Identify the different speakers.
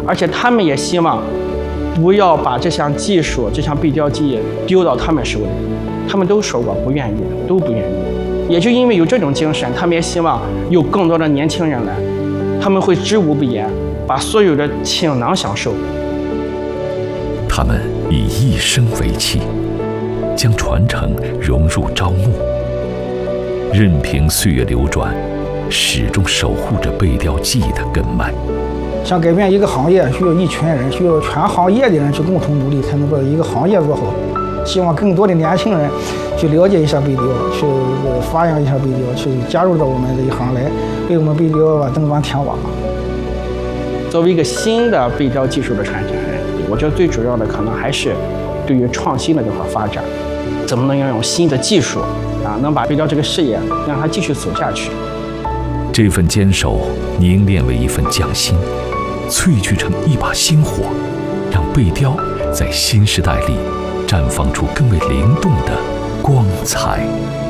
Speaker 1: 而且他们也希望不要把这项技术、这项背雕技丢到他们手里。他们都说过不愿意，都不愿意。也就因为有这种精神，他们也希望有更多的年轻人来，他们会知无不言，把所有的倾囊相授。
Speaker 2: 他们以一生为契，将传承融入朝暮，任凭岁月流转，始终守护着背雕技艺的根脉。
Speaker 3: 想改变一个行业，需要一群人，需要全行业的人去共同努力，才能把一个行业做好。希望更多的年轻人去了解一下背雕，去发扬一下背雕，去加入到我们这一行来，为我们背雕增砖添瓦。
Speaker 1: 作为一个新的背雕技术的传承人，我觉得最主要的可能还是对于创新的这块发展，怎么能运用新的技术能把背雕这个事业让它继续走下去。
Speaker 2: 这份坚守凝练为一份匠心，萃聚成一把星火，让背雕在新时代里绽放出更为灵动的光彩。